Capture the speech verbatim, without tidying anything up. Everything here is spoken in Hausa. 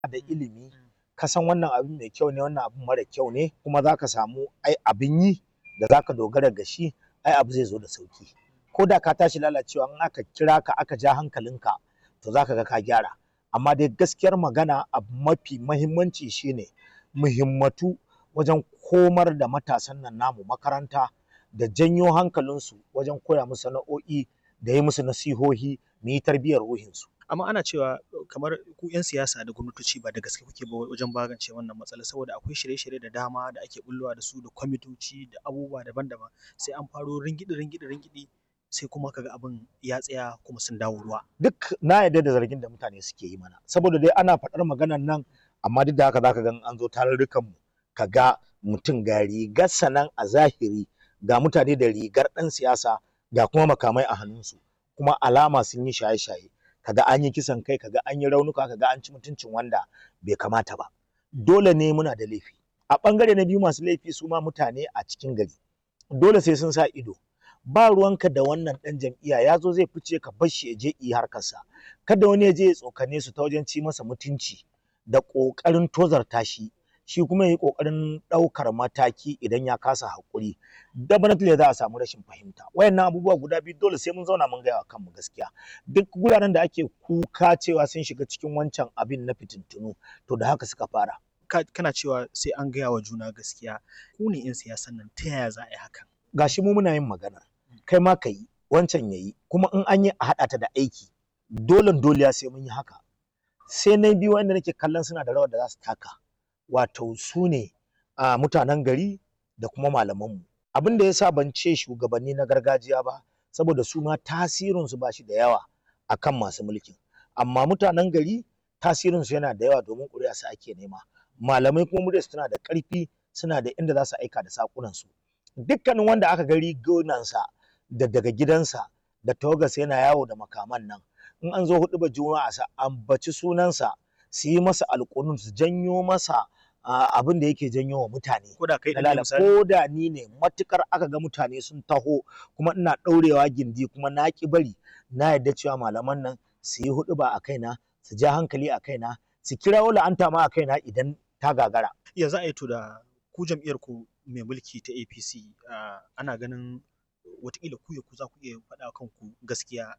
da ilimi ka san wannan abin mai kyau ne wannan abin mara kyau ne kuma za ka samu ai abin yi da za ka dogara ga shi ai abu zai zo da sauki ko da ka tashi lalacewa in aka kira ka aka ja hankalinka to za ka ga ka gyara amma dai gaskiyar magana abu mafi mahimmanci shine muhimmatu wajen komar da matasan nan namu makaranta da janyo hankalinsu wajen koya musu sana'o'i da yi musu nasihohi mu yi tarbiyyar ruhinsu. Amma ana cewa kamar ku 'yan siyasa da gwamnatoci ba da gaske kuke ba wajen magance wannan matsala saboda akwai shirye-shirye da dama da ake bullowa da su da kwamitoci da abubuwa daban-daban sai an faro ringidi ringidi ringidi sai kuma kaga abin ya tsaya kuma sun dawo ruwa. Duk na yarda da zargin da mutane suke yi mana saboda dai ana faɗar maganar nan amma duk da haka zaka ga an zo tarurrukan mu kaga mutum ga rigarsa nan a zahiri ga mutane da rigar ɗan siyasa ga kuma makamai a hannunsu kuma alama sun yi shaye-shaye kaga an yi kisan kai kaga an yi raunuka kaga an ci mutuncin wanda bai kamata ba dole ne muna da laifi a ɓangare na biyu masu laifi su ma mutane a cikin gari dole sai sun sa ido ba ruwanka da wannan ɗan jam'iyya ya zo zai fice ka bar shi ya je yi harkarsa kada wani ya je ya tsokane su ta wajen ci masa mutunci da ƙoƙarin tozarta shi shi kuma ya yi ƙoƙarin ɗaukar mataki idan ya kasa haƙuri definitely za a samu rashin fahimta wayannan abubuwa guda biyu dole sai mun zauna mun gaya wa kanmu gaskiya duk guraren da ake kuka cewa sun shiga cikin wancan abin na fitintunu to da haka suka fara kana cewa sai an gaya wa juna gaskiya ku ne 'yan siyasan nan ta yaya za a yi hakan gashi mu muna yin magana kai ma ka yi wancan ya yi kuma in an yi a haɗa ta da aiki dole dole sai mun yi haka sai na biyu wanda nake kallon suna da rawar da za su taka wato su ne a mutanen gari da kuma malamanmu abin da ya sa ban ce shugabanni na gargajiya ba saboda su ma tasirinsu ba shi da yawa akan masu mulkin amma mutanen gari tasirinsu yana da yawa domin ƙuri'a su ake nema malamai kuma muryarsu tana da ƙarfi suna da inda za su aika da saƙunansu dukkanin wanda aka gari gonansa da daga gidansa da tawagarsa yana yawo da makaman nan in an zo hudu ba juma'a sa ambaci sunansa su yi masa alƙunun su janyo masa abin da yake janyo wa mutane ko da kai ko da ni ne matukar aka ga mutane sun taho kuma ina ɗaurewa gindi kuma na ki bari na yarda cewa malaman nan su yi hudu ba a kaina su ja hankali a kaina su kirawo la'anta ma a kaina idan ta gagara ya za a yi to da ku jam'iyyar ku mai mulki ta A P C ana ganin wataƙila ku ya ku za ku iya faɗa kanku gaskiya